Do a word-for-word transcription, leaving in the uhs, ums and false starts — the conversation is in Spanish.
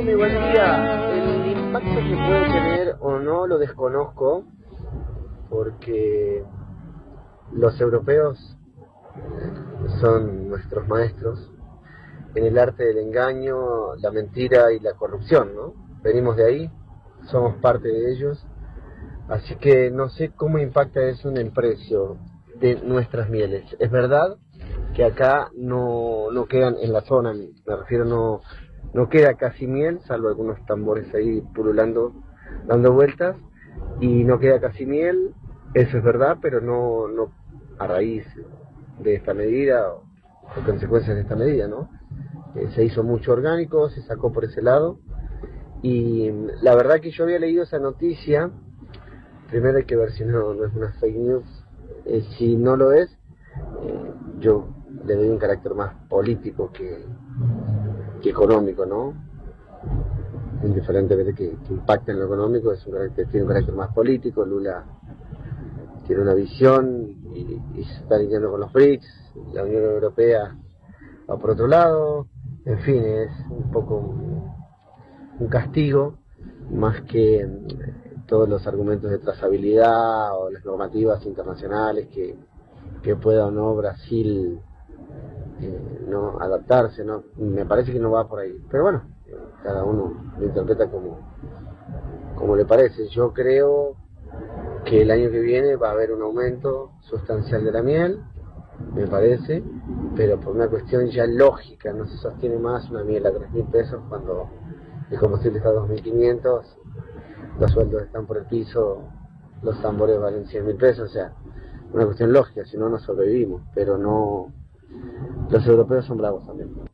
Jaime, buen día. El impacto que puede tener o no lo desconozco, porque los europeos son nuestros maestros en el arte del engaño, la mentira y la corrupción, ¿no? Venimos de ahí, somos parte de ellos, así que no sé cómo impacta eso en el precio de nuestras mieles. Es verdad que acá no, no quedan en la zona, me refiero, no, no queda casi miel, salvo algunos tambores ahí pululando, dando vueltas, y no queda casi miel, eso es verdad, pero no, no a raíz de esta medida o, o consecuencias de esta medida, ¿no? Eh, se hizo mucho orgánico, se sacó por ese lado, y la verdad que yo había leído esa noticia. Primero hay que ver si no, no es una fake news. Eh, si no lo es, eh, yo le doy un carácter más político que, que económico, ¿no? Indiferentemente que, que impacte en lo económico, es un carácter, tiene un carácter más político. Lula tiene una visión y, y se está alineando con los B R I C S, la Unión Europea va por otro lado. En fin, es un poco un, un castigo más que eh, todos los argumentos de trazabilidad o las normativas internacionales que, que pueda o no Brasil eh, no adaptarse, ¿no? Me parece que no va por ahí, pero bueno, cada uno lo interpreta como, como le parece. Yo creo que el año que viene va a haber un aumento sustancial de la miel, me parece, pero por una cuestión ya lógica. No se sostiene más una miel a tres mil pesos cuando el combustible está a dos mil quinientos, los sueldos están por el piso, los tambores valen cien mil pesos, o sea, una cuestión lógica, si no, no sobrevivimos, pero no, los europeos son bravos también.